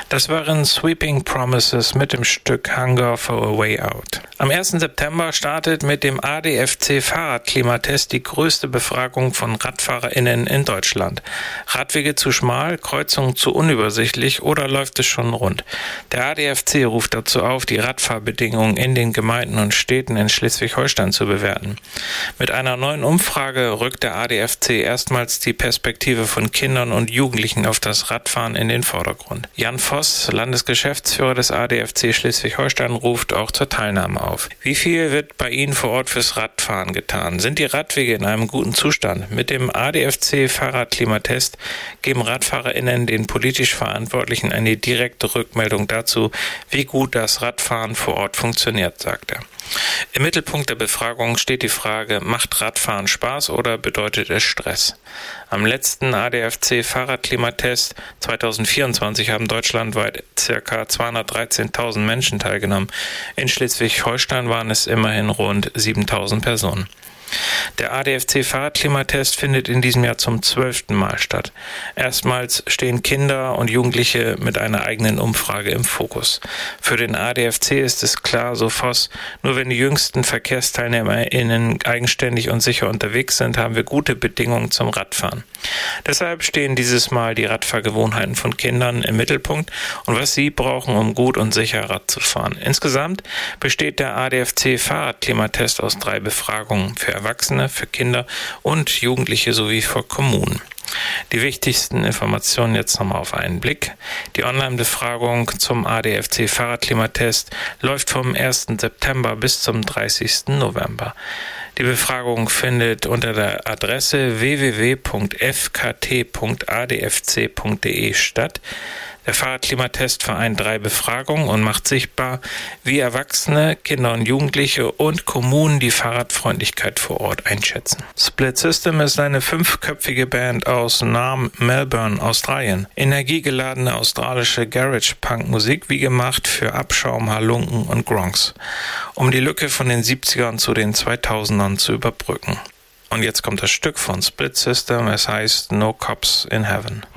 Das waren Sweeping Promises mit dem Stück Hunger for a Way Out. Am 1. September startet mit dem ADFC Fahrradklimatest die größte Befragung von RadfahrerInnen in Deutschland. Radwege zu schmal, Kreuzungen zu unübersichtlich oder läuft es schon rund? Der ADFC ruft dazu auf, die Radfahrbedingungen in den Gemeinden und Städten in Schleswig-Holstein zu bewerten. Mit einer neuen Umfrage rückt der ADFC erstmals die Perspektive von Kindern und Jugendlichen auf das Radfahren in den Vordergrund. Jan Voss, Landesgeschäftsführer des ADFC Schleswig-Holstein, ruft auch zur Teilnahme auf. Wie viel wird bei Ihnen vor Ort fürs Radfahren getan? Sind die Radwege in einem guten Zustand? Mit dem ADFC Fahrradklimatest geben RadfahrerInnen den politisch Verantwortlichen eine direkte Rückmeldung dazu, wie gut das Radfahren vor Ort funktioniert, sagt er. Im Mittelpunkt der Befragung steht die Frage, macht Radfahren Spaß oder bedeutet es Stress? Am letzten ADFC Fahrradklimatest 2024 haben deutschlandweit ca. 213.000 Menschen teilgenommen. In Schleswig-Holstein waren es immerhin rund 7.000 Personen. Der ADFC Fahrradklimatest findet in diesem Jahr zum 12. Mal statt. Erstmals stehen Kinder und Jugendliche mit einer eigenen Umfrage im Fokus. Für den ADFC ist es klar, so Voss, nur wenn die jüngsten VerkehrsteilnehmerInnen eigenständig und sicher unterwegs sind, haben wir gute Bedingungen zum Radfahren. Deshalb stehen dieses Mal die Radfahrgewohnheiten von Kindern im Mittelpunkt und was sie brauchen, um gut und sicher Rad zu fahren. Insgesamt besteht der ADFC Fahrradklimatest aus 3 Befragungen für Erwachsene, für Kinder und Jugendliche sowie für Kommunen. Die wichtigsten Informationen jetzt nochmal auf einen Blick. Die Online-Befragung zum ADFC Fahrradklimatest läuft vom 1. September bis zum 30. November. Die Befragung findet unter der Adresse www.fkt.adfc.de statt. Der Fahrradklimatest vereint 3 Befragungen und macht sichtbar, wie Erwachsene, Kinder und Jugendliche und Kommunen die Fahrradfreundlichkeit vor Ort einschätzen. Split System ist eine 5-köpfige Band aus Melbourne, Australien. Energiegeladene australische Garage-Punk-Musik, wie gemacht für Abschaum, Halunken und Gronks, um die Lücke von den 70ern zu den 2000ern zu überbrücken. Und jetzt kommt das Stück von Split System, es heißt No Cops in Heaven.